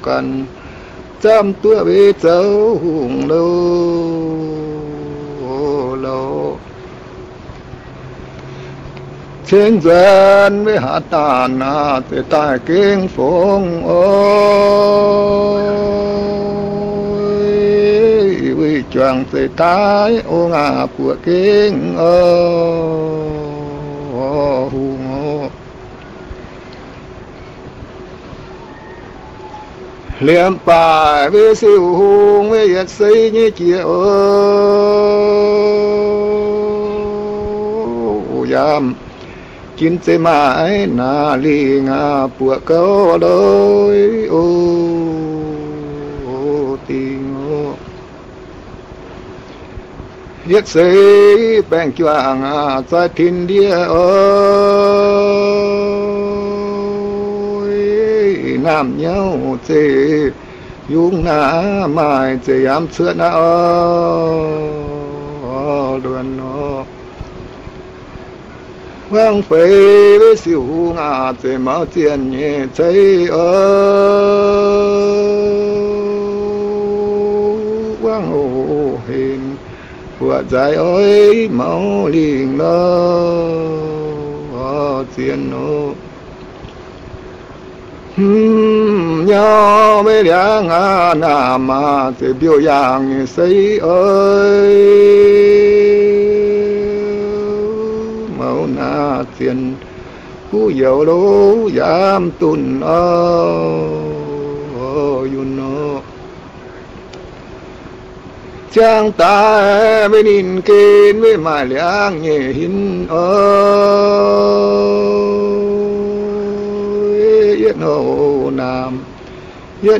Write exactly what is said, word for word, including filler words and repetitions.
cần trăm tuổi bê châu hùng lâu lâu trên dân với hạ tàn à để tài kinh phong ôi vì choàng sẽ tái ô ngà của kinh ơ hùng liêm bài với siêu hùng với yết xây như chia ơ yam chín chế mãi na li ngà bùa câu đôi ô tình ô yết xây bèn choàng à在thiên địa ơi nam nhau chế dung na mai chế ám chữa na ơ đoàn nó vang phê với siêu ngà chế máu tiền nhẹ cháy ơ vang hồ hình của dài ơi máu liền nó tiền nó nhau với đá ngà nà mà chế biểu dạng xây ơi máu na tiền cú dầu lố giảm tuần ơ yun nó trang ta với nhìn kên với mài liang nhẹ hin ơ yết nô